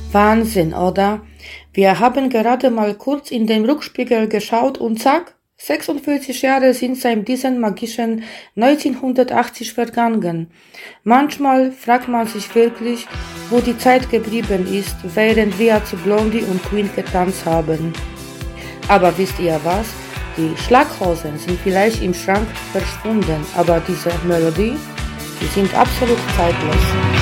Wahnsinn, oder? Wir haben gerade mal kurz in den Rückspiegel geschaut und zack, 46 Jahre sind seit diesem magischen 1980 vergangen. Manchmal fragt man sich wirklich, wo die Zeit geblieben ist, während wir zu Blondie und Queen getanzt haben. Aber wisst ihr was? Die Schlaghosen sind vielleicht im Schrank verschwunden, aber diese Melodie, die sind absolut zeitlos.